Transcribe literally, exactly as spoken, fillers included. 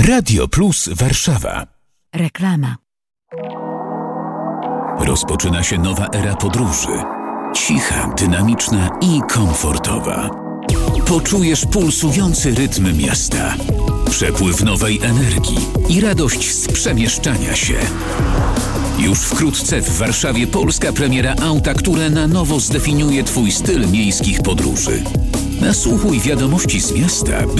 Radio Plus Warszawa. Reklama. Rozpoczyna się nowa era podróży. Cicha, dynamiczna i komfortowa. Poczujesz pulsujący rytm miasta, przepływ nowej energii i radość z przemieszczania się. Już wkrótce w Warszawie polska premiera auta, które na nowo zdefiniuje Twój styl miejskich podróży. Nasłuchuj wiadomości z miasta,